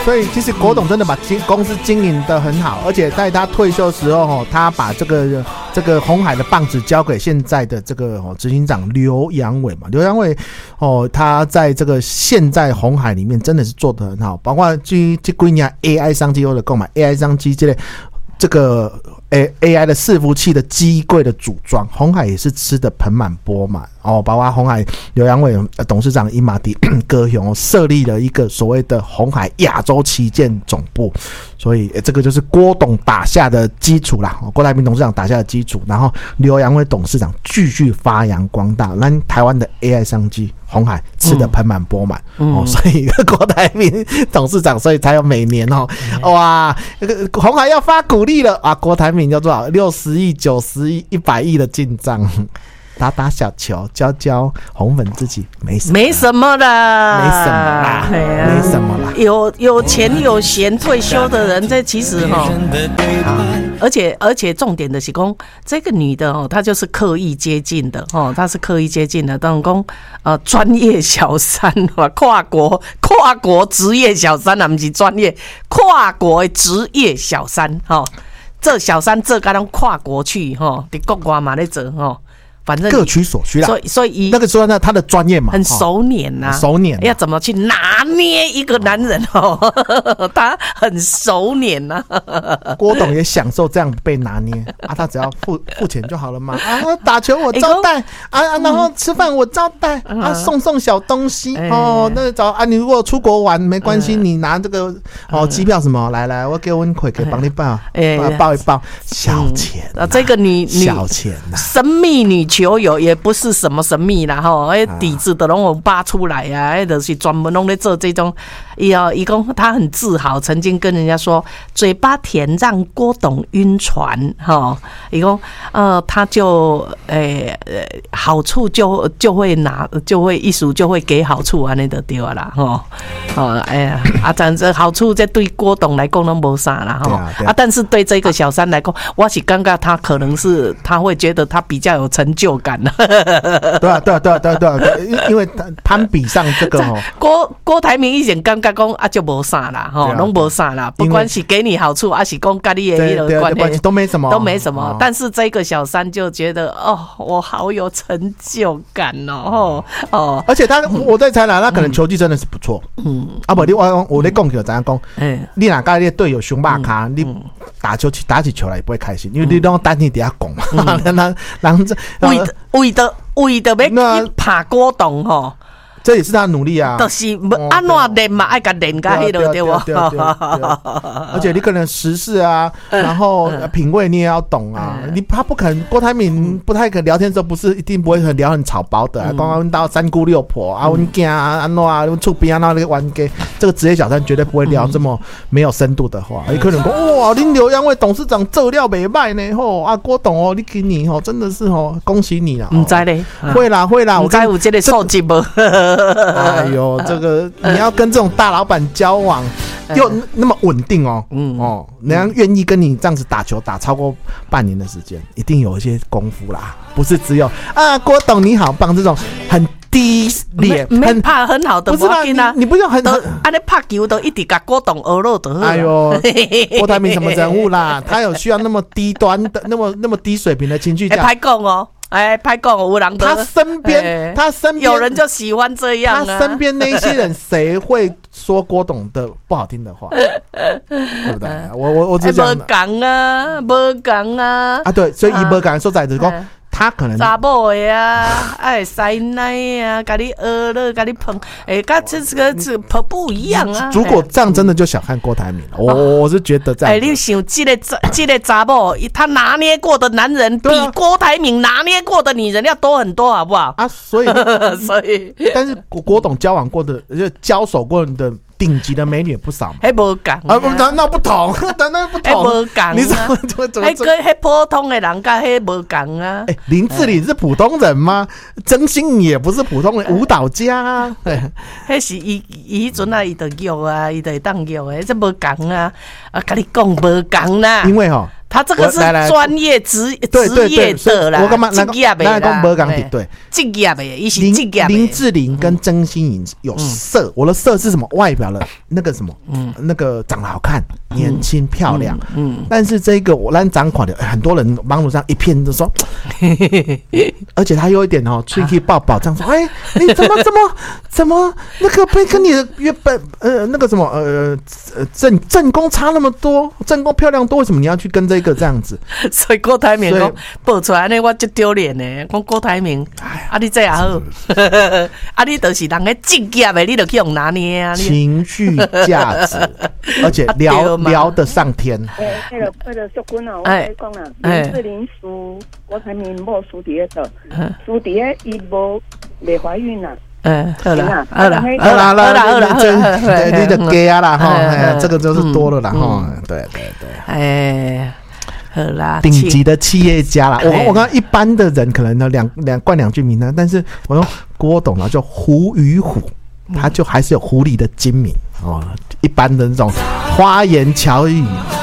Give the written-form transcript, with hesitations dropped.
所以其实郭董真的把公司经营得很好，而且在他退休的时候，他把这个鸿海的棒子交给现在的这个执行长刘扬伟嘛。刘扬伟他在这个现在鸿海里面真的是做得很好，包括这几年 AI 商机的购买 AI 商机这个 AI 的伺服器的机柜的组装，鸿海也是吃得盆满钵满包括鸿海刘扬伟董事长伊马迪高雄设立了一个所谓的鸿海亚洲旗舰总部，所以这个就是郭董打下的基础啦，郭台铭董事长打下的基础，然后刘扬伟董事长继续发扬光大，让台湾的 AI 商机鸿海吃得盆满钵满所以郭台铭董事长，所以才有每年哇，鸿海要发股利了啊，郭台铭要多少60亿、90亿、100亿的进账。打打小球，教红粉自己没什么啦， 有钱有闲退休的人，这其实而且重点的是讲，这个女的她就是刻意接近的她是刻意接近的，当讲专业小三跨国职业小三啊，不是专业跨国职业小三这小三这个人跨国去在国外嘛在做反正各取所需啦， 所以那个说他的专业嘛， 很熟稔呐， 熟稔要怎么去拿捏一个男人他很熟稔呐。 郭董也享受这样被拿捏他只要付钱就好了嘛打球我招待然后吃饭我招待送小东西那找你如果出国玩没关系，你拿这个机票什么来我给温奎给帮你报报一报小钱这个小钱神秘女球友也不是什么神秘啦底子都拢有扒出来啊，就是专门拢在做这种。伊讲他很自豪，曾经跟人家说嘴巴甜让郭董晕船伊讲他就好处就会拿，就会一数就会给好处安尼就对啦但这好处这对郭董来讲都没啥啦但是对这个小三来讲，我是感觉他可能是他会觉得他比较有成就感对啊，因为攀比上这个郭台铭以前感觉讲就没啥啦拢没啥啦，不管是给你好处还是讲跟你的那个关系都没什么但是这个小三就觉得我好有成就感而且我在猜啦，他可能球技真的是不错不你我在讲就怎样讲你哪跟你的队友凶霸卡你打起球来也不会开心，因为你都担心底下拱嘛为的要拍郭董这也是他的努力啊， 就是按怎练嘛，爱甲练甲迄个对不？ 而且你可能时事啊，然后品味你也要懂啊。他不可能，郭台铭不太可能聊天的时候不是一定不会聊很草包的，刚刚到三姑六婆啊，阮囝啊，安怎啊，厝边啊那个玩家，这个职业小三绝对不会聊这么没有深度的话。你可能讲哇，恁刘扬伟董事长做料袂歹呢郭董你今年真的是恭喜你啦。 唔知咧， 会啦， 唔知有这个素质无？ 哎呦，这个你要跟这种大老板交往，又那么稳定人家愿意跟你这样子打球打超过半年的时间，一定有一些功夫啦，不是只有郭董你好棒这种很低劣， 很怕很好的， 不是啦，你不用很安尼拍球都一直甲郭董学了的。 哎呦，郭台铭什么人物啦？他有需要那么低端的、那么低水平的情绪价？ 拍讲拍讲有人他身边有人就喜欢这样他身边那些人谁会说郭董的不好听的话？对不对？我只讲没讲啊对，所以他没讲说在就是说他可能查某的塞奶啊，甲你饿了，甲你碰，跟这不一样啊。 如果这样真的就小看郭台铭了，我是觉得这样。 你想这个查某，他拿捏过的男人比郭台铭拿捏过的女人要多很多，好不好？ 所以，但是郭董交往过的，就交手过的。顶级的美女也不少嘛， 还无讲那不同，那不同， 无讲， 你怎么？ 还普通的人，跟还无讲啊。 林志玲是普通人吗？曾心怡也不是普通人，舞蹈家啊。 那是伊迄阵啊，伊就约啊，伊就会当约的，这无讲啊。跟你讲无讲啦， 因为他这个是专业职业的啦， 我干嘛？ 职业的啦， 讲无讲的对， 职业的，伊是职业的。 林志玲跟曾心颖有色，我的色是什么？外表的那个什么，那个长得好看、年轻漂亮。但是这个我烂长款的，很多人网络上一片都说，而且他有一点哦，吹气抱抱这样说，哎，你怎么那个跟你的原本那个什么正宫差那么多，正宫漂亮多，为什么你要去跟这个这样子？ 所以郭台铭讲报出来呢，我就丢脸呢。讲郭台铭，你这也好，你就是人个职业的，你就去用拿捏啊。 情绪价值，而且聊得上天。 为了淑君啊，我跟你讲啦，林志玲输郭台铭无输伫迄度，输伫迄伊无未怀孕啦。 好啦， 你的给啊啦哈，这个就是多了啦哈，对， 好啦， 顶级的企业家啦。我刚一般的人可能呢冠两句名呢，但是我说郭董啊，就狐与虎，他就还是有狐狸的精明哦。一般的那种花言巧语